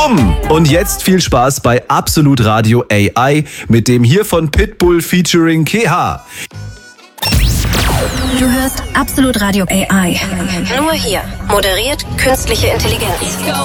Bumm! Und jetzt viel Spaß bei Absolut Radio AI mit dem hier von Pitbull featuring KH. Du hörst Absolut Radio AI. Nur hier. Moderiert künstliche Intelligenz.